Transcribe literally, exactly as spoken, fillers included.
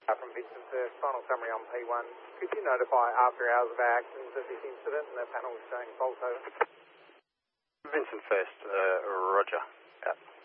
From Vincent First, final summary on P one. Could you notify after hours of actions of this incident and the panel is showing fault over? Vincent First, uh, Roger. Yeah.